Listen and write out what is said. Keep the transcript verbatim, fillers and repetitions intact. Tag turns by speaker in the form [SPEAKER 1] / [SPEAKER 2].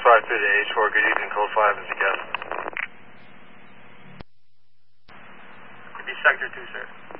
[SPEAKER 1] five three to H four, good evening, code five is a guest.
[SPEAKER 2] Could be sector two, sir.